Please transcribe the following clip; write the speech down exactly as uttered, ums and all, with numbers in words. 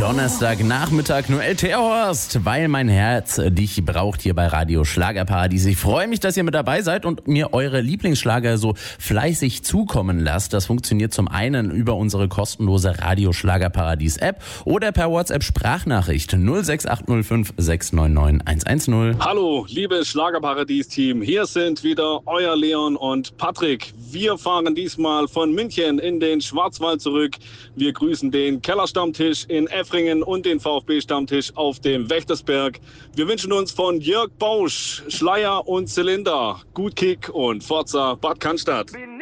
Donnerstagnachmittag, Noel Terhorst, weil mein Herz dich braucht hier bei Radio Schlagerparadies. Ich freue mich, dass ihr mit dabei seid und mir eure Lieblingsschlager so fleißig zukommen lasst. Das funktioniert zum einen über unsere kostenlose Radio Schlagerparadies App oder per WhatsApp Sprachnachricht null sechs acht null fünf sechs neun neun eins eins null. Hallo, liebes Schlagerparadies-Team. Hier sind wieder euer Leon und Patrick. Wir fahren diesmal von München in den Schwarzwald zurück. Wir grüßen den Kellerstammtisch in Effringen und den VfB-Stammtisch auf dem Wächtersberg. Wir wünschen uns von Jörg Bausch, Schleier und Zylinder gut Kick und Forza Bad Cannstatt.